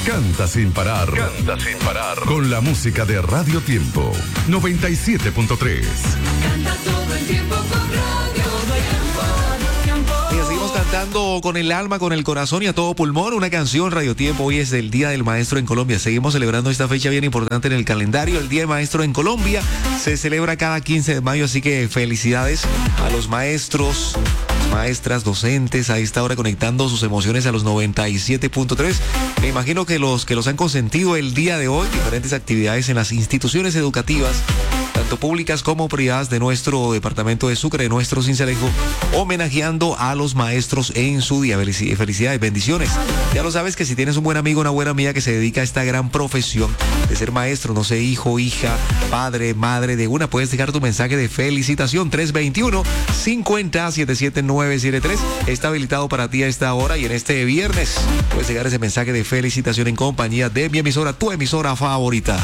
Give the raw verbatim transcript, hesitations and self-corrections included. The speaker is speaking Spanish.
Canta sin parar. Canta sin parar. Con la música de Radio Tiempo. noventa y siete punto tres. Canta todo el tiempo con Radio Tiempo. Y seguimos cantando con el alma, con el corazón y a todo pulmón. Una canción, Radio Tiempo. Hoy es el Día del Maestro en Colombia. Seguimos celebrando esta fecha bien importante en el calendario. El Día del Maestro en Colombia se celebra cada quince de mayo, así que felicidades a los maestros, maestras, docentes, a esta hora conectando sus emociones a los noventa y siete punto tres. Me imagino que los que los han consentido el día de hoy, diferentes actividades en las instituciones educativas, tanto públicas como privadas de nuestro departamento de Sucre, de nuestro Sincelejo, homenajeando a los maestros en su día. Felicidades, bendiciones. Ya lo sabes que si tienes un buen amigo, una buena amiga que se dedica a esta gran profesión de ser maestro, no sé, hijo, hija, padre, madre de una, puedes dejar tu mensaje de felicitación. Tres veintiuno, cincuenta, setenta y siete nueve siete tres está habilitado para ti a esta hora, y en este viernes puedes dejar ese mensaje de felicitación en compañía de mi emisora, tu emisora favorita.